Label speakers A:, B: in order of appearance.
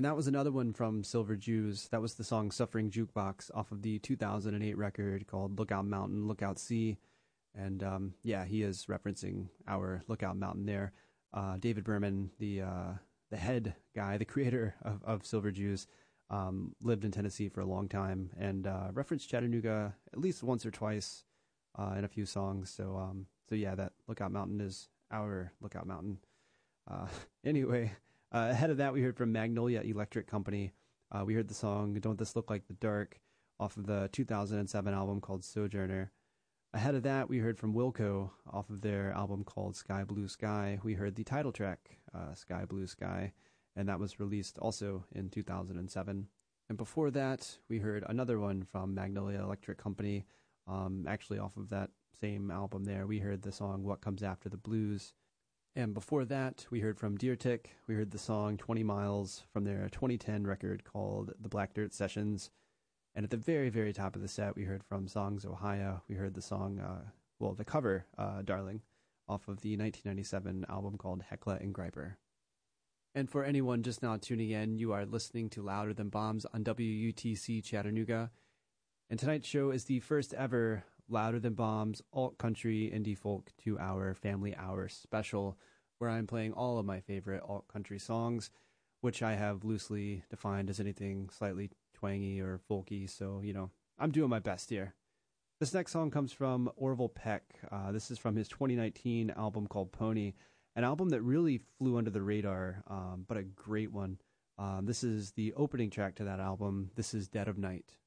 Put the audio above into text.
A: And that was another one from Silver Jews. That was the song Suffering Jukebox off of the 2008 record called Lookout Mountain, Lookout Sea. And yeah, he is referencing our Lookout Mountain there. David Berman, the head guy, the creator of Silver Jews, lived in Tennessee for a long time and referenced Chattanooga at least once or twice in a few songs. So yeah, that Lookout Mountain is our Lookout Mountain. Anyway, ahead of that, we heard from Magnolia Electric Company. We heard the song Don't This Look Like the Dark off of the 2007 album called Sojourner. Ahead of that, we heard from Wilco off of their album called Sky Blue Sky. We heard the title track, Sky Blue Sky, and that was released also in 2007. And before that, we heard another one from Magnolia Electric Company, actually off of that same album there. We heard the song What Comes After the Blues. And before that, we heard from Deer Tick. We heard the song 20 Miles from their 2010 record called The Black Dirt Sessions. And at the very, very top of the set, we heard from Songs Ohio. We heard the song, the cover, Darling, off of the 1997 album called Heckla and Greiper. And for anyone just now tuning in, you are listening to Louder Than Bombs on WUTC Chattanooga. And tonight's show is the first ever Louder Than Bombs alt country indie folk 2-hour family hour special, where I'm playing all of my favorite alt country songs, which I have loosely defined as anything slightly twangy or folky. So, you know, I'm doing my best here. This next song comes from Orville Peck. This is from his 2019 album called Pony, an album that really flew under the radar, but a great one. This is the opening track to that album. This is Dead of Night.